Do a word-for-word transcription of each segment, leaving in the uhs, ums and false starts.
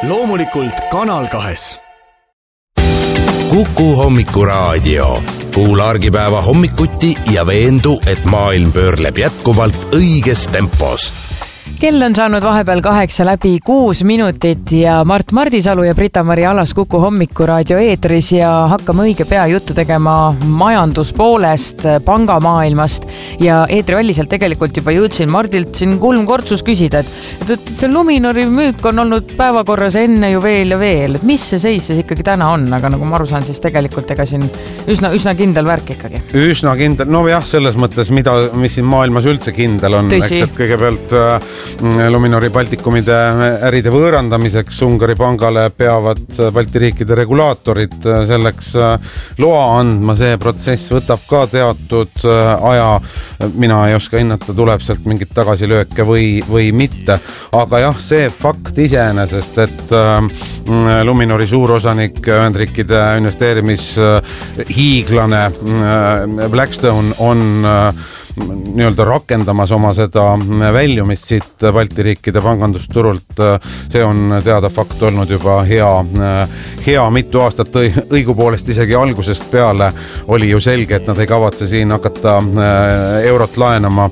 loomulikult Kanal kahes. Kuku hommikuraadio. Kuula argipäeva hommikuti ja veendu, et maailm pöörleb jätkuvalt õiges tempos. Kell on saanud vahepeal kaheksa läbi kuus minutit ja Mart Mardisalu ja Brita-Mari Alas Kuku hommikuraadio eetris ja hakkame õige pea juttu tegema majanduspoolest, pangamaailmast ja eetriväliselt tegelikult juba jõudsin Mardilt siin kolm kortsus küsida, et, et see Luminori müük on olnud päevakorras enne ju veel ja veel, et mis see seis siis ikkagi täna on, aga nagu ma aru saan, siis tegelikult ega siin üsna, üsna kindel värk ikkagi. Üsna kindel, no jah, selles mõttes, mida, mis siin maailmas üldse kindel on, eks, et kõigepealt Luminori Baltikumide äride võõrandamiseks Ungari pangale peavad Balti riikide regulaatorid selleks loa andma. See protsess võtab ka teatud aja. Mina ei oska hinnata, tuleb sealt mingit tagasilööke või, või mitte. Aga jah, see fakt iseenesest, et Luminori suurosanik Ühendriikide investeerimishiiglane Blackstone on nii-öelda rakendamas oma seda väljumist siit Balti riikide pangandusturult. See on teada fakt olnud juba hea, hea mitu aastat, õigupoolest isegi algusest peale oli ju selge, et nad ei kavatse siin hakata eurot laenama,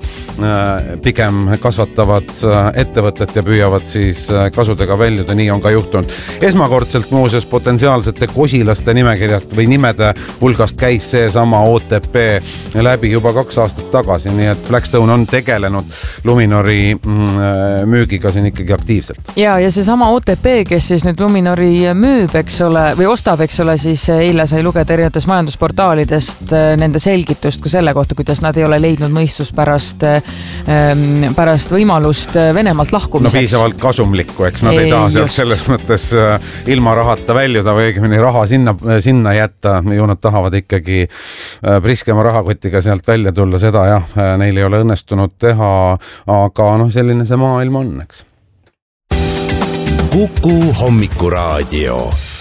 pigem kasvatavad ettevõtet ja püüavad siis kasudega väljuda, nii on ka juhtunud. Esmakordselt muuseas potentsiaalsete kosilaste nimekirjast või nimede hulgast käis see sama O T P läbi juba kaks aastat tagasi. Nii et Blackstone on tegelenud Luminori müügiga siin ikkagi aktiivselt. Ja, ja see sama O T P, kes siis nüüd Luminori müüb, eks ole, või ostab, eks ole, siis eile sai lugeda erinevates majandusportaalidest nende selgitust ka selle kohta, kuidas nad ei ole leidnud mõistust pärast, pärast võimalust Venemaalt lahkumiseks. No piisavalt kasumlikku, eks nad ei, ei taha sealt selles mõttes ilma rahata väljuda või õigemini raha sinna, sinna jätta. Ju nad tahavad ikkagi priskema rahakotiga sealt välja tulla, seda jah, neil ei ole õnnestunud teha, aga noh, selline see maailm on, eks. Kuku hommikuraadio.